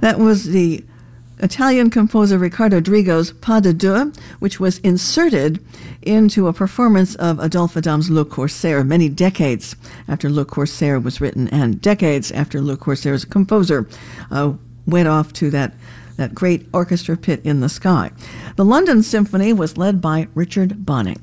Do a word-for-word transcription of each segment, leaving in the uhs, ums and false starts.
That was the Italian composer Riccardo Drigo's Pas de Deux, which was inserted into a performance of Adolphe Adam's Le Corsaire many decades after Le Corsaire was written and decades after Le Corsaire's composer uh, went off to that, that great orchestra pit in the sky. The London Symphony was led by Richard Bonning.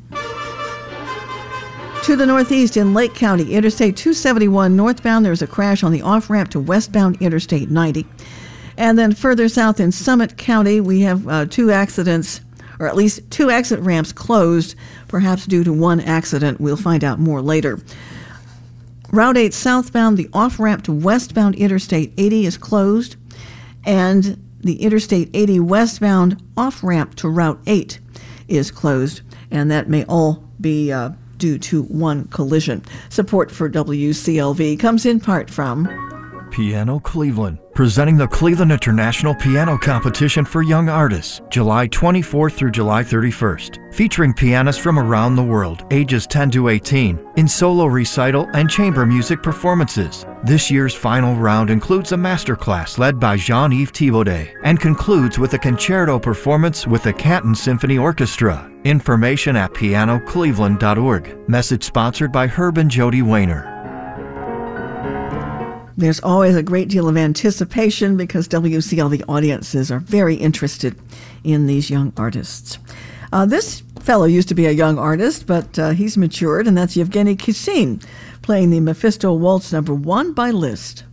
To the northeast in Lake County, Interstate two seventy-one northbound, there was a crash on the off-ramp to westbound Interstate ninety. And then further south in Summit County, we have uh, two accidents, or at least two exit ramps closed, perhaps due to one accident. We'll find out more later. Route eight southbound, the off-ramp to westbound Interstate eighty is closed, and the Interstate eighty westbound off-ramp to Route eight is closed, and that may all be uh, due to one collision. Support for W C L V comes in part from Piano Cleveland, presenting the Cleveland International Piano Competition for Young Artists, July twenty-fourth through July thirty-first, featuring pianists from around the world, ages ten to eighteen, in solo recital and chamber music performances. This year's final round includes a masterclass led by Jean-Yves Thibaudet and concludes with a concerto performance with the Canton Symphony Orchestra. Information at piano cleveland dot org. Message sponsored by Herb and Jody Wayner. There's always a great deal of anticipation because W C L V audiences are very interested in these young artists. Uh, this fellow used to be a young artist, but uh, he's matured, and that's Yevgeny Kissin playing the Mephisto Waltz number one by Liszt.